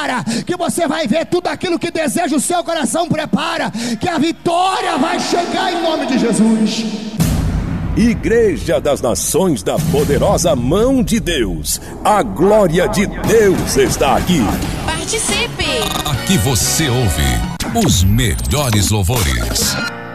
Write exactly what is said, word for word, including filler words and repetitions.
prepara, que você vai ver tudo aquilo que deseja o seu coração, prepara, que a vitória vai chegar em nome de Jesus. Igreja das Nações da Poderosa Mão de Deus, a glória de Deus está aqui. Participe! Aqui você ouve os melhores louvores.